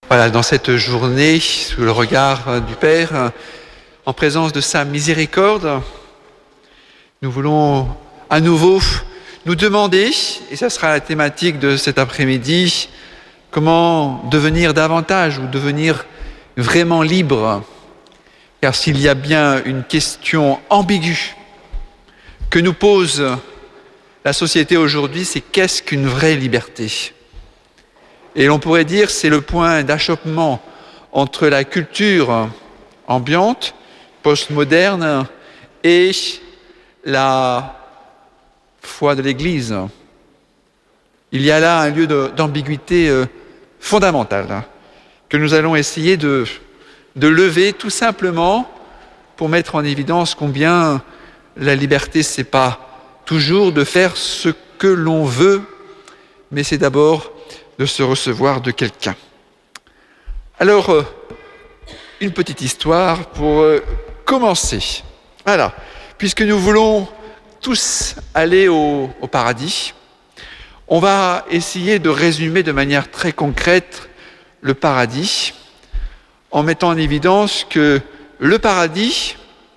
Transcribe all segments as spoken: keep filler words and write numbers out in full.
Voilà, dans cette journée, sous le regard du Père, en présence de sa miséricorde, nous voulons à nouveau nous demander, et ça sera la thématique de cet après-midi, comment devenir davantage ou devenir vraiment libre. Car s'il y a bien une question ambiguë que nous pose la société aujourd'hui, c'est qu'est-ce qu'une vraie liberté ? Et l'on pourrait dire c'est le point d'achoppement entre la culture ambiante, postmoderne, et la foi de l'Église. Il y a là un lieu de, d'ambiguïté euh, fondamentale que nous allons essayer de, de lever tout simplement pour mettre en évidence combien la liberté, c'est pas toujours de faire ce que l'on veut, mais c'est d'abord de se recevoir de quelqu'un. Alors, euh, une petite histoire pour euh, commencer. Voilà, puisque nous voulons tous aller au, au paradis, on va essayer de résumer de manière très concrète le paradis en mettant en évidence que le paradis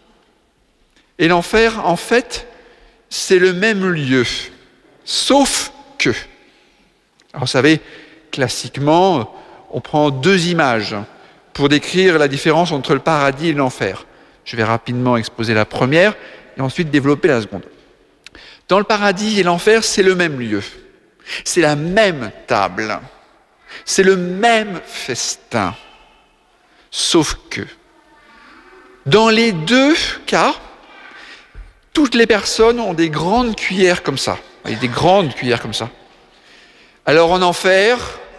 et l'enfer, en fait, c'est le même lieu, sauf que... Alors, vous savez, classiquement, on prend deux images pour décrire la différence entre le paradis et l'enfer. Je vais rapidement exposer la première et ensuite développer la seconde. Dans le paradis et l'enfer, c'est le même lieu. C'est la même table. C'est le même festin. Sauf que, dans les deux cas, toutes les personnes ont des grandes cuillères comme ça. Vous voyez, des grandes cuillères comme ça. Alors en enfer,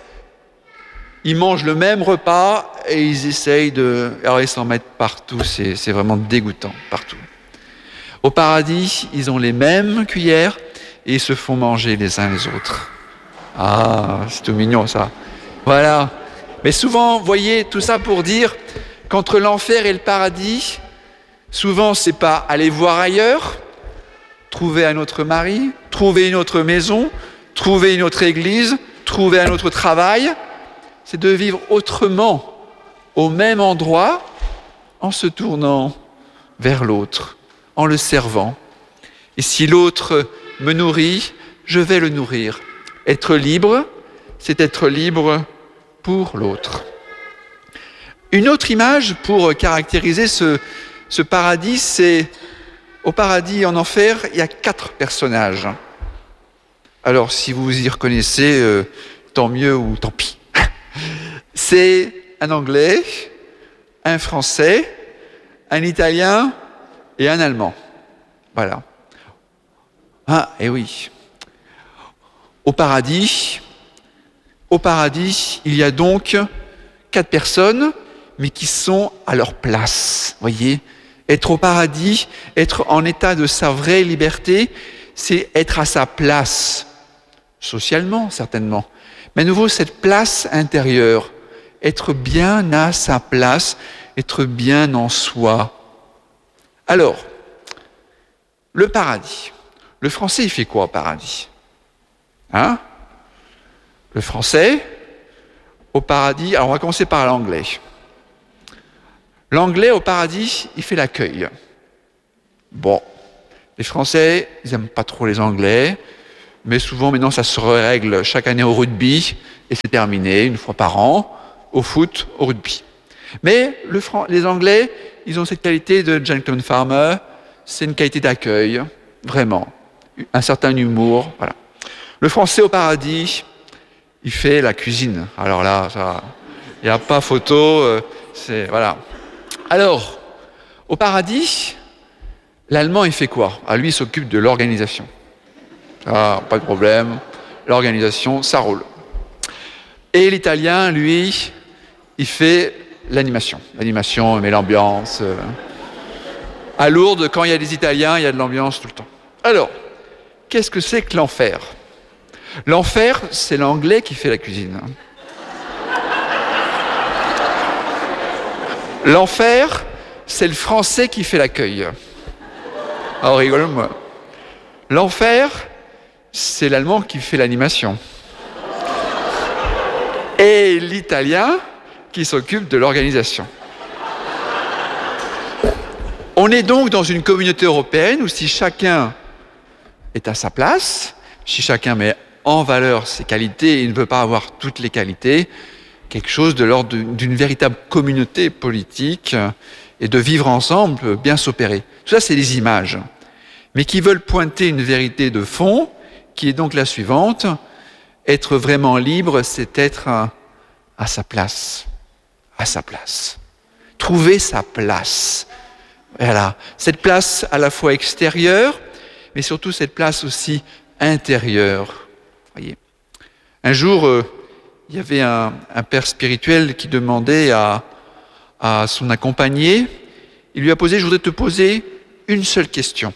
ils mangent le même repas et ils essayent de... Alors ils s'en mettent partout, c'est, c'est vraiment dégoûtant, partout. Au paradis, ils ont les mêmes cuillères et ils se font manger les uns les autres. Ah, c'est tout mignon ça. Voilà. Mais souvent, vous voyez, tout ça pour dire qu'entre l'enfer et le paradis, souvent c'est pas aller voir ailleurs, trouver un autre mari, trouver une autre maison, trouver une autre église, trouver un autre travail, c'est de vivre autrement, au même endroit, en se tournant vers l'autre, en le servant. Et si l'autre me nourrit, je vais le nourrir. Être libre, c'est être libre pour l'autre. Une autre image pour caractériser ce, ce paradis, c'est au paradis et en enfer, il y a quatre personnages. Alors, si vous vous y reconnaissez, euh, tant mieux ou tant pis. C'est un Anglais, un Français, un Italien et un Allemand. Voilà. Ah, et oui. Au paradis, au paradis, il y a donc quatre personnes, mais qui sont à leur place. Voyez, être au paradis, être en état de sa vraie liberté, c'est être à sa place. Socialement, certainement. Mais à nouveau, cette place intérieure, être bien à sa place, être bien en soi. Alors, le paradis. Le français, il fait quoi au paradis ? Hein ? Le français, au paradis, alors on va commencer par l'anglais. L'anglais, au paradis, il fait l'accueil. Bon, les Français, ils n'aiment pas trop les Anglais, mais souvent, maintenant, ça se règle chaque année au rugby, et c'est terminé, une fois par an, au foot, au rugby. Mais le Fran- les Anglais, ils ont cette qualité de gentleman farmer, c'est une qualité d'accueil, vraiment. Un certain humour, voilà. Le Français au paradis, il fait la cuisine. Alors là, ça, il n'y a pas photo, euh, c'est, voilà. Alors, au paradis, l'Allemand, il fait quoi ? Ah, lui, il s'occupe de l'organisation. Ah, pas de problème. L'organisation, ça roule. Et l'Italien, lui, il fait l'animation. L'animation, il met l'ambiance. Euh... À Lourdes, quand il y a des Italiens, il y a de l'ambiance tout le temps. Alors, qu'est-ce que c'est que l'enfer ? L'enfer, c'est l'anglais qui fait la cuisine. L'enfer, c'est le français qui fait l'accueil. Ah, rigole-moi. L'enfer, c'est l'allemand qui fait l'animation. Et l'italien, qui s'occupe de l'organisation. On est donc dans une communauté européenne où si chacun est à sa place, si chacun met en valeur ses qualités et ne veut pas avoir toutes les qualités, quelque chose de l'ordre d'une véritable communauté politique et de vivre ensemble bien s'opérer. Tout ça, c'est des images, mais qui veulent pointer une vérité de fond, qui est donc la suivante. Être vraiment libre, c'est être à sa place, à sa place. Trouver sa place. Voilà, cette place à la fois extérieure, mais surtout cette place aussi intérieure. Voyez. Un jour, euh, il y avait un, un père spirituel qui demandait à, à son accompagné, il lui a posé, je voudrais te poser une seule question,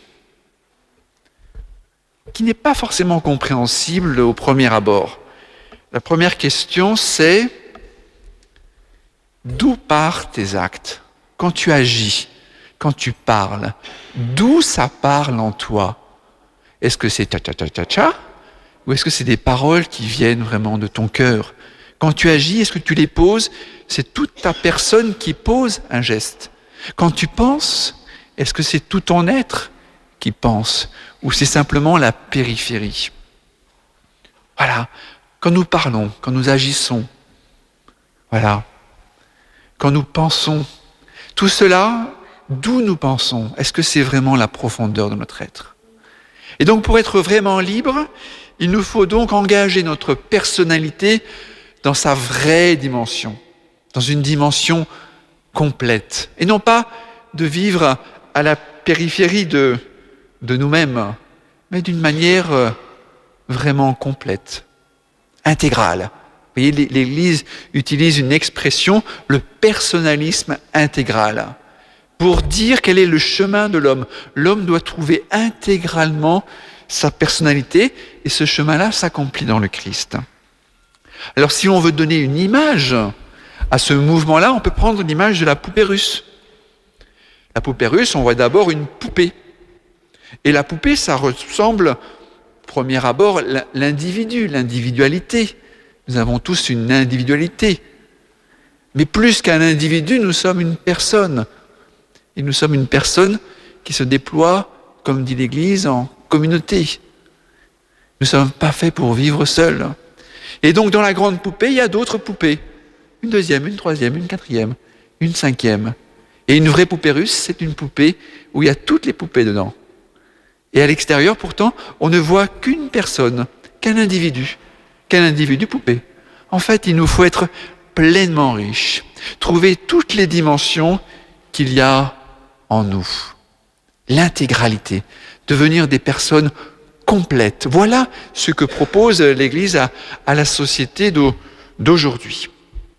qui n'est pas forcément compréhensible au premier abord. La première question, c'est d'où partent tes actes quand tu agis? Quand tu parles, d'où ça parle en toi? Est-ce que c'est ta-ta-ta-ta-ta ou est-ce que c'est des paroles qui viennent vraiment de ton cœur? Quand tu agis, est-ce que tu les poses? C'est toute ta personne qui pose un geste. Quand tu penses, est-ce que c'est tout ton être qui pense ou c'est simplement la périphérie? Voilà. Quand nous parlons, quand nous agissons, voilà. Quand nous pensons, tout cela, d'où nous pensons? Est-ce que c'est vraiment la profondeur de notre être? Et donc, pour être vraiment libre, il nous faut donc engager notre personnalité dans sa vraie dimension, dans une dimension complète. Et non pas de vivre à la périphérie de, de nous-mêmes, mais d'une manière vraiment complète, intégrale. Vous voyez, l'Église utilise une expression, le personnalisme intégral, pour dire quel est le chemin de l'homme. L'homme doit trouver intégralement sa personnalité, et ce chemin-là s'accomplit dans le Christ. Alors si on veut donner une image à ce mouvement-là, on peut prendre l'image de la poupée russe. La poupée russe, on voit d'abord une poupée. Et la poupée, ça ressemble, au premier abord, l'individu, l'individualité. Nous avons tous une individualité. Mais plus qu'un individu, nous sommes une personne. Et nous sommes une personne qui se déploie, comme dit l'Église, en communauté. Nous ne sommes pas faits pour vivre seuls. Et donc, dans la grande poupée, il y a d'autres poupées. Une deuxième, une troisième, une quatrième, une cinquième. Et une vraie poupée russe, c'est une poupée où il y a toutes les poupées dedans. Et à l'extérieur, pourtant, on ne voit qu'une personne, qu'un individu, qu'un individu poupée. En fait, il nous faut être pleinement riches, trouver toutes les dimensions qu'il y a en nous. L'intégralité, devenir des personnes complètes. Voilà ce que propose l'Église à, à la société d'aujourd'hui.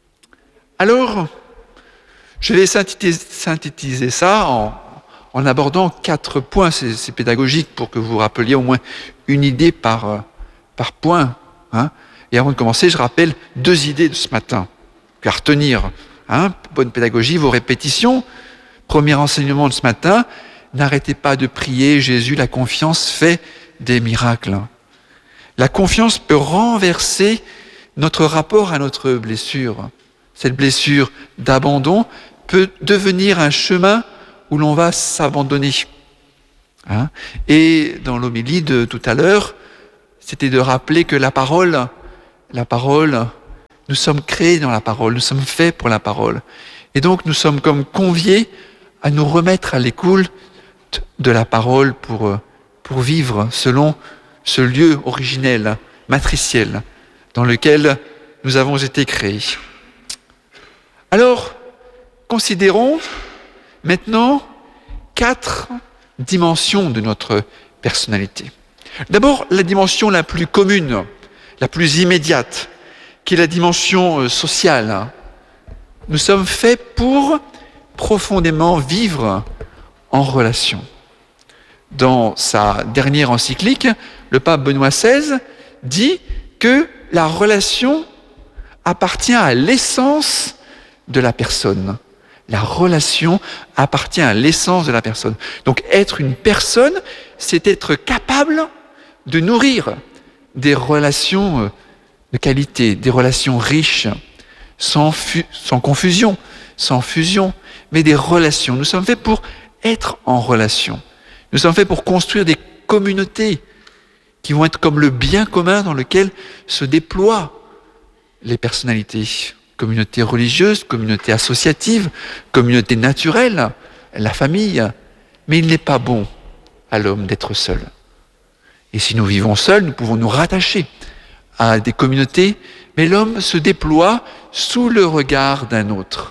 Alors, je vais synthétiser, synthétiser ça en, en abordant quatre points. C'est, c'est pédagogique pour que vous vous rappeliez au moins une idée par, par point. Hein. Et avant de commencer, je rappelle deux idées de ce matin à retenir. Hein. Bonne pédagogie, vos répétitions. Premier enseignement de ce matin, n'arrêtez pas de prier, Jésus, la confiance fait des miracles. La confiance peut renverser notre rapport à notre blessure. Cette blessure d'abandon peut devenir un chemin où l'on va s'abandonner. Hein? Et dans l'homélie de tout à l'heure, c'était de rappeler que la parole, la parole, nous sommes créés dans la parole, nous sommes faits pour la parole. Et donc nous sommes comme conviés à nous remettre à l'écoute de la parole pour, pour vivre selon ce lieu originel, matriciel, dans lequel nous avons été créés. Alors, considérons maintenant quatre dimensions de notre personnalité. D'abord, la dimension la plus commune, la plus immédiate, qui est la dimension sociale. Nous sommes faits pour profondément vivre en relation. Dans sa dernière encyclique, le pape Benoît seize dit que la relation appartient à l'essence de la personne. La relation appartient à l'essence de la personne. Donc être une personne, c'est être capable de nourrir des relations de qualité, des relations riches, sans, fu- sans confusion, sans fusion, mais des relations. Nous sommes faits pour être en relation. Nous sommes faits pour construire des communautés qui vont être comme le bien commun dans lequel se déploient les personnalités. Communauté religieuse, communauté associative, communauté naturelle, la famille. Mais il n'est pas bon à l'homme d'être seul. Et si nous vivons seuls, nous pouvons nous rattacher à des communautés, mais l'homme se déploie sous le regard d'un autre.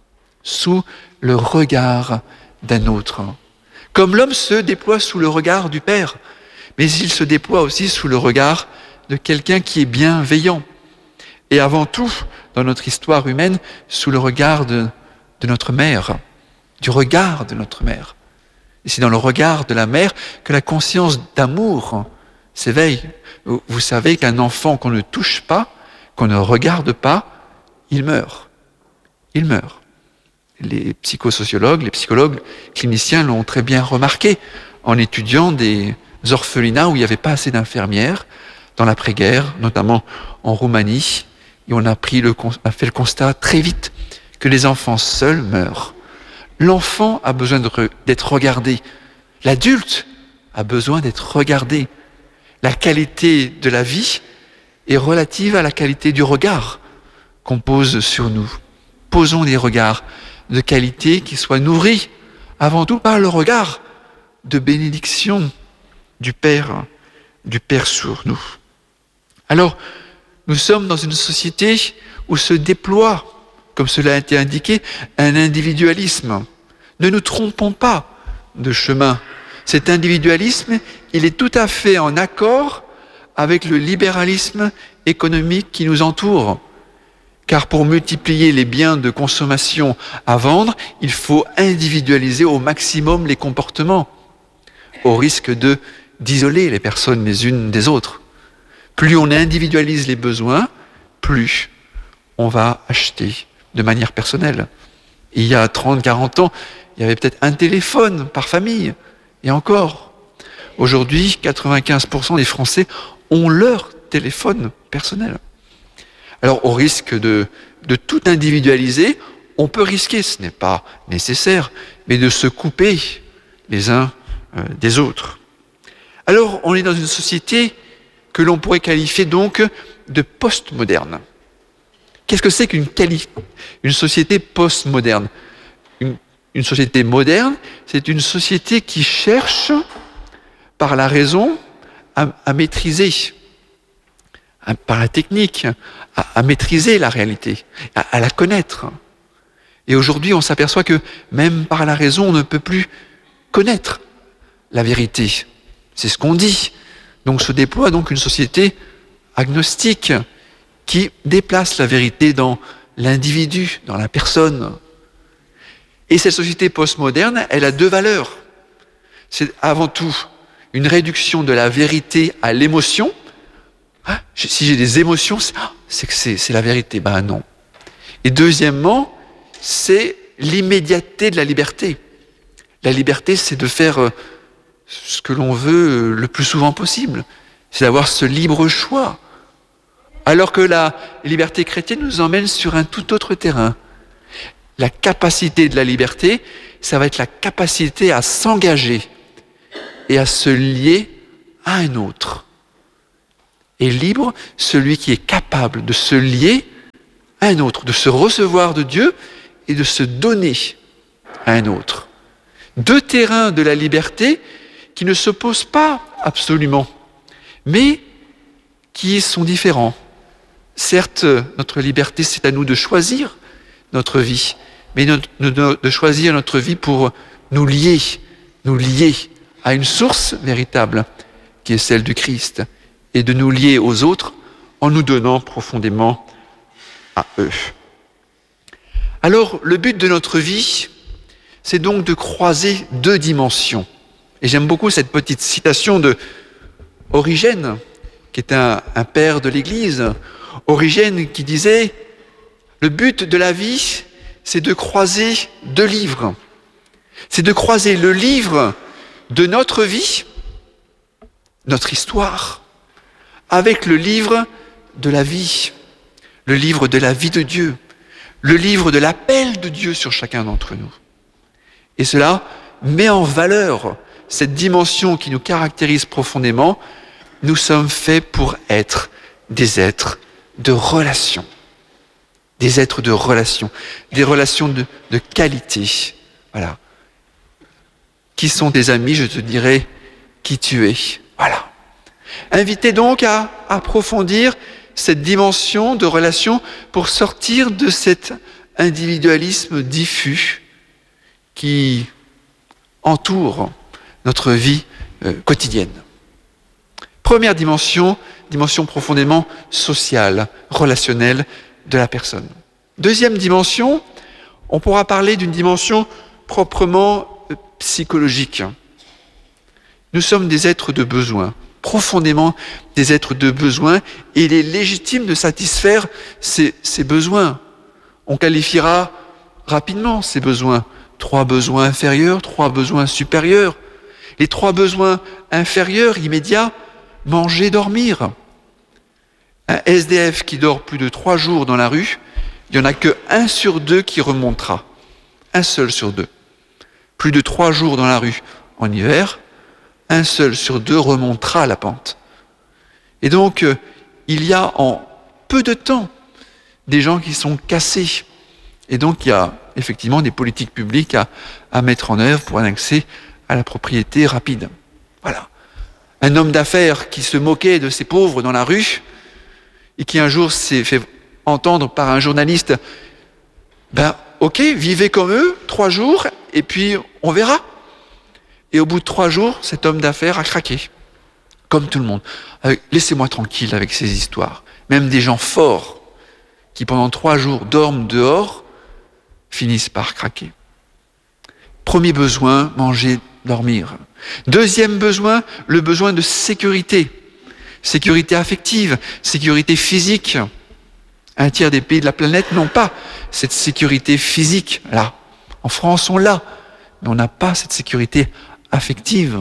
Sous le regard d'un autre. Comme l'homme se déploie sous le regard du Père, mais il se déploie aussi sous le regard de quelqu'un qui est bienveillant. Et avant tout, dans notre histoire humaine, sous le regard de, de notre mère, du regard de notre mère. Et c'est dans le regard de la mère que la conscience d'amour s'éveille. Vous savez qu'un enfant qu'on ne touche pas, qu'on ne regarde pas, il meurt. Il meurt. Les psychosociologues, les psychologues cliniciens l'ont très bien remarqué en étudiant des orphelinats où il n'y avait pas assez d'infirmières dans l'après-guerre, notamment en Roumanie. Et on a, pris le, a fait le constat très vite que les enfants seuls meurent. L'enfant a besoin de, d'être regardé. L'adulte a besoin d'être regardé. La qualité de la vie est relative à la qualité du regard qu'on pose sur nous. Posons des regards de qualité qui soient nourris avant tout par le regard de bénédiction du Père, du Père sur nous. Alors, nous sommes dans une société où se déploie, comme cela a été indiqué, un individualisme. Ne nous trompons pas de chemin. Cet individualisme, il est tout à fait en accord avec le libéralisme économique qui nous entoure. Car pour multiplier les biens de consommation à vendre, il faut individualiser au maximum les comportements, au risque de, d'isoler les personnes les unes des autres. Plus on individualise les besoins, plus on va acheter de manière personnelle. Il y a trente, quarante ans, il y avait peut-être un téléphone par famille, et encore. Aujourd'hui, quatre-vingt-quinze pour cent des Français ont leur téléphone personnel. Alors, au risque de, de tout individualiser, on peut risquer, ce n'est pas nécessaire, mais de se couper les uns euh, des autres. Alors, on est dans une société que l'on pourrait qualifier donc de post-moderne. Qu'est-ce que c'est qu'une quali- une société post-moderne ? une, une société moderne, c'est une société qui cherche, par la raison, à, à maîtriser, à, par la technique, à, à maîtriser la réalité, à, à la connaître. Et aujourd'hui, on s'aperçoit que même par la raison, on ne peut plus connaître la vérité. C'est ce qu'on dit. Donc se déploie donc une société agnostique qui déplace la vérité dans l'individu, dans la personne. Et cette société postmoderne, elle a deux valeurs. C'est avant tout une réduction de la vérité à l'émotion. Ah, si j'ai des émotions, c'est, ah, c'est que c'est, c'est la vérité. Ben non. Et deuxièmement, c'est l'immédiateté de la liberté. La liberté, c'est de faire ce que l'on veut le plus souvent possible. C'est d'avoir ce libre choix. Alors que la liberté chrétienne nous emmène sur un tout autre terrain. La capacité de la liberté, ça va être la capacité à s'engager et à se lier à un autre. Et libre, celui qui est capable de se lier à un autre, de se recevoir de Dieu et de se donner à un autre. Deux terrains de la liberté qui ne s'opposent pas absolument, mais qui sont différents. Certes, notre liberté, c'est à nous de choisir notre vie, mais de choisir notre vie pour nous lier, nous lier à une source véritable, qui est celle du Christ, et de nous lier aux autres en nous donnant profondément à eux. Alors, le but de notre vie, c'est donc de croiser deux dimensions. Et j'aime beaucoup cette petite citation de Origène, qui est un, un père de l'Église. Origène qui disait « Le but de la vie, c'est de croiser deux livres. C'est de croiser le livre de notre vie, notre histoire, avec le livre de la vie, le livre de la vie de Dieu, le livre de l'appel de Dieu sur chacun d'entre nous. Et cela met en valeur cette dimension qui nous caractérise profondément. Nous sommes faits pour être des êtres de relation. Des êtres de relation. Des relations de, de qualité. Voilà. Qui sont tes amis? Je te dirai qui tu es. Voilà. Invité donc à approfondir cette dimension de relation pour sortir de cet individualisme diffus qui entoure notre vie euh, quotidienne. Première dimension, dimension profondément sociale, relationnelle de la personne. Deuxième dimension, on pourra parler d'une dimension proprement euh, psychologique. Nous sommes des êtres de besoin, profondément des êtres de besoin, et il est légitime de satisfaire ces, ces besoins. On qualifiera rapidement ces besoins. Trois besoins inférieurs, trois besoins supérieurs. Les trois besoins inférieurs, immédiats, manger, dormir. Un S D F qui dort plus de trois jours dans la rue, il n'y en a que un sur deux qui remontera. Un seul sur deux. Plus de trois jours dans la rue en hiver, un seul sur deux remontera la pente. Et donc, euh, il y a en peu de temps des gens qui sont cassés. Et donc, il y a effectivement des politiques publiques à, à mettre en œuvre pour un accès à la propriété rapide. Voilà. Un homme d'affaires qui se moquait de ces pauvres dans la rue et qui un jour s'est fait entendre par un journaliste, ben ok, vivez comme eux, trois jours, et puis on verra. Et au bout de trois jours, cet homme d'affaires a craqué. Comme tout le monde. Euh, laissez-moi tranquille avec ces histoires. Même des gens forts qui pendant trois jours dorment dehors finissent par craquer. Premier besoin, manger, dormir. Deuxième besoin, le besoin de sécurité. Sécurité affective, sécurité physique. Un tiers des pays de la planète n'ont pas cette sécurité physique. Là, en France, on l'a, mais on n'a pas cette sécurité affective.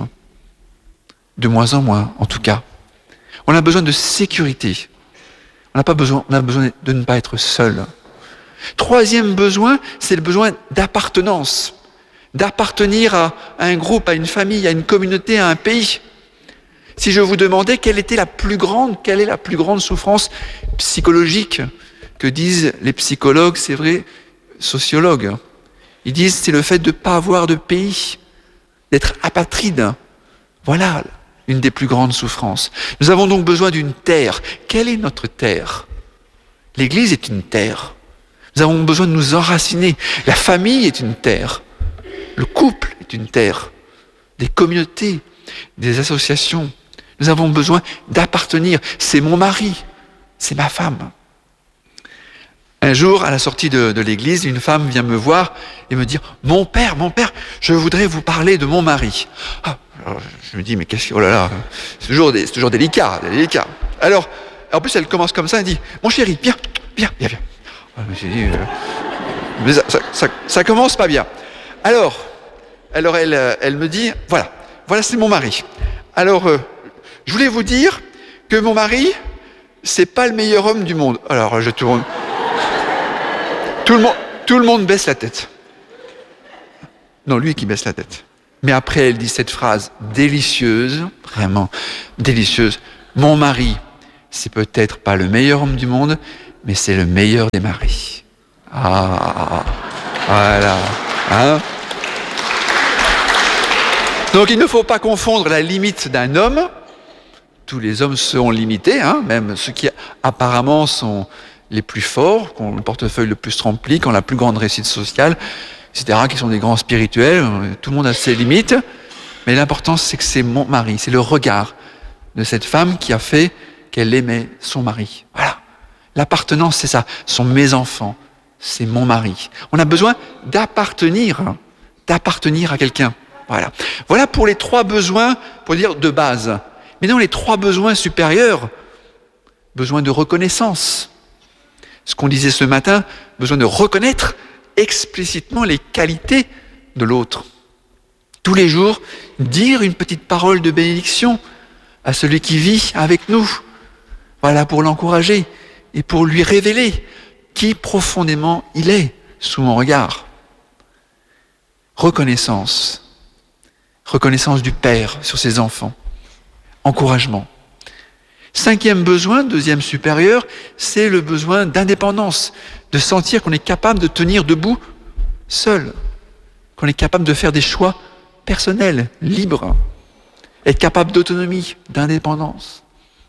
De moins en moins, en tout cas. On a besoin de sécurité. On n'a pas besoin, on a besoin de ne pas être seul. Troisième besoin, c'est le besoin d'appartenance. D'appartenir à, à un groupe, à une famille, à une communauté, à un pays. Si je vous demandais quelle était la plus grande, quelle est la plus grande souffrance psychologique que disent les psychologues, c'est vrai, sociologues. Ils disent c'est le fait de ne pas avoir de pays, d'être apatride. Voilà une des plus grandes souffrances. Nous avons donc besoin d'une terre. Quelle est notre terre? L'Église est une terre. Nous avons besoin de nous enraciner. La famille est une terre. Le couple est une terre. Des communautés, des associations. Nous avons besoin d'appartenir. C'est mon mari, c'est ma femme. Un jour, à la sortie de, de l'église, une femme vient me voir et me dire « Mon père, mon père, je voudrais vous parler de mon mari. Ah, » alors, je me dis « Mais qu'est-ce que... Oh là là, c'est toujours, des, c'est toujours délicat, délicat. » Alors, en plus, elle commence comme ça, elle dit « Mon chéri, viens, viens, viens, viens. » Je me suis dit euh, « Mais ça, ça, ça, ça commence pas bien. » Alors, alors elle, elle me dit « Voilà, voilà c'est mon mari. Alors, euh, je voulais vous dire que mon mari, c'est pas le meilleur homme du monde. » Alors, je tourne... Tout le, monde, tout le monde baisse la tête. Non, lui qui baisse la tête. Mais après, elle dit cette phrase délicieuse, vraiment délicieuse. Mon mari, c'est peut-être pas le meilleur homme du monde, mais c'est le meilleur des maris. Ah, voilà. Hein? Donc, il ne faut pas confondre la limite d'un homme. Tous les hommes seront limités, hein, même ceux qui apparemment sont les plus forts, qui ont le portefeuille le plus rempli, qui ont la plus grande réussite sociale, et cetera, qui sont des grands spirituels. Tout le monde a ses limites. Mais l'important, c'est que c'est mon mari, c'est le regard de cette femme qui a fait qu'elle aimait son mari. Voilà. L'appartenance, c'est ça. Ce sont mes enfants, c'est mon mari. On a besoin d'appartenir, d'appartenir à quelqu'un. Voilà. Voilà pour les trois besoins, pour dire de base. Mais non, les trois besoins supérieurs, besoin de reconnaissance. Ce qu'on disait ce matin, besoin de reconnaître explicitement les qualités de l'autre. Tous les jours, dire une petite parole de bénédiction à celui qui vit avec nous. Voilà, pour l'encourager et pour lui révéler qui profondément il est sous mon regard. Reconnaissance. Reconnaissance du Père sur ses enfants. Encouragement. Cinquième besoin, deuxième supérieur, c'est le besoin d'indépendance, de sentir qu'on est capable de tenir debout seul, qu'on est capable de faire des choix personnels, libres, être capable d'autonomie, d'indépendance.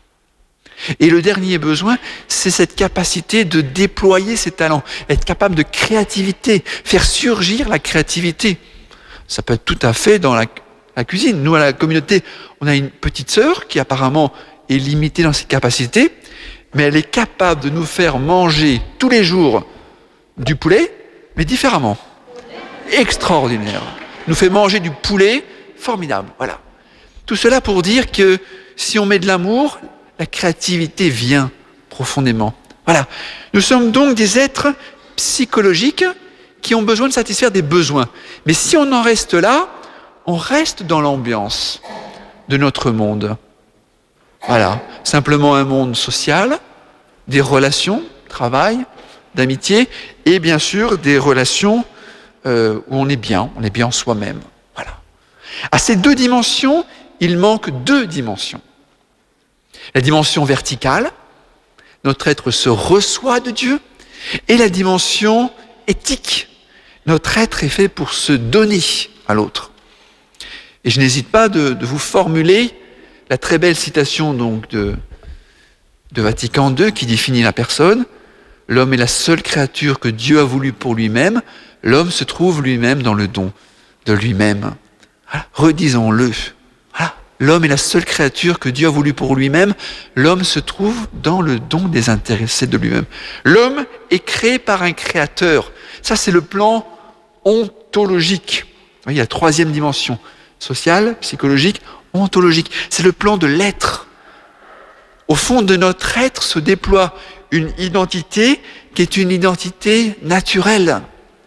Et le dernier besoin, c'est cette capacité de déployer ses talents, être capable de créativité, faire surgir la créativité. Ça peut être tout à fait dans la, la cuisine. Nous, à la communauté, on a une petite sœur qui apparemment est limitée dans ses capacités, mais elle est capable de nous faire manger tous les jours du poulet, mais différemment. Extraordinaire. Nous fait manger du poulet, formidable. Voilà. Tout cela pour dire que si on met de l'amour, la créativité vient profondément. Voilà. Nous sommes donc des êtres psychologiques qui ont besoin de satisfaire des besoins. Mais si on en reste là, on reste dans l'ambiance de notre monde. Voilà. Simplement un monde social, des relations, travail, d'amitié, et bien sûr des relations euh, où on est bien, on est bien en soi-même. Voilà. À ces deux dimensions, il manque deux dimensions. La dimension verticale, notre être se reçoit de Dieu, et la dimension éthique, notre être est fait pour se donner à l'autre. Et je n'hésite pas de, de vous formuler la très belle citation donc de, de Vatican deux qui définit la personne. L'homme est la seule créature que Dieu a voulu pour lui-même. L'homme se trouve lui-même dans le don de lui-même. Voilà. Redisons-le. Voilà. L'homme est la seule créature que Dieu a voulu pour lui-même. L'homme se trouve dans le don désintéressé de lui-même. L'homme est créé par un créateur. Ça, c'est le plan ontologique. Vous voyez, la troisième dimension. Sociale, psychologique, ontologique. C'est le plan de l'être. Au fond de notre être se déploie une identité qui est une identité naturelle.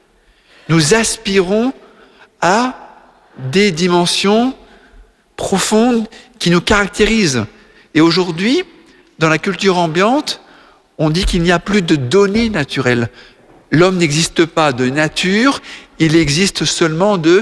Nous aspirons à des dimensions profondes qui nous caractérisent. Et aujourd'hui, dans la culture ambiante, on dit qu'il n'y a plus de données naturelles. L'homme n'existe pas de nature, il existe seulement de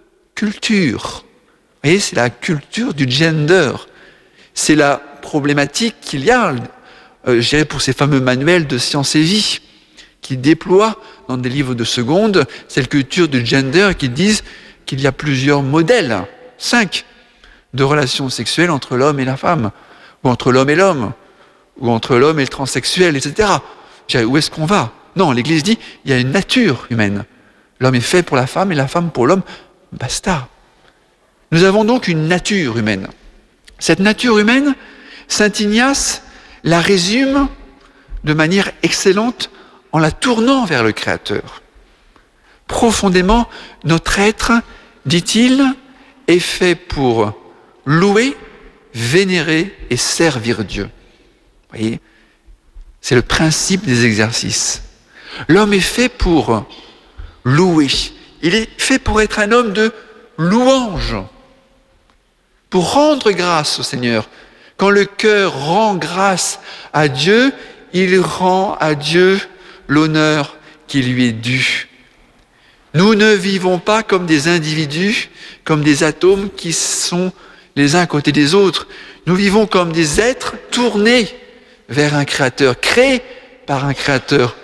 culture. Vous voyez, c'est la culture du gender. C'est la problématique qu'il y a, euh, je dirais, pour ces fameux manuels de science et vie, qui déploient dans des livres de seconde cette culture du gender qui disent qu'il y a plusieurs modèles, cinq, de relations sexuelles entre l'homme et la femme, ou entre l'homme et l'homme, ou entre l'homme et le transsexuel, et cetera. Je dirais, où est-ce qu'on va? Non, l'Église dit, il y a une nature humaine. L'homme est fait pour la femme et la femme pour l'homme. Basta. Nous avons donc une nature humaine. Cette nature humaine, saint Ignace la résume de manière excellente en la tournant vers le Créateur. Profondément, notre être, dit-il, est fait pour louer, vénérer et servir Dieu. Vous voyez, c'est le principe des exercices. L'homme est fait pour louer. Il est fait pour être un homme de louange, pour rendre grâce au Seigneur. Quand le cœur rend grâce à Dieu, il rend à Dieu l'honneur qui lui est dû. Nous ne vivons pas comme des individus, comme des atomes qui sont les uns à côté des autres. Nous vivons comme des êtres tournés vers un Créateur, créés par un Créateur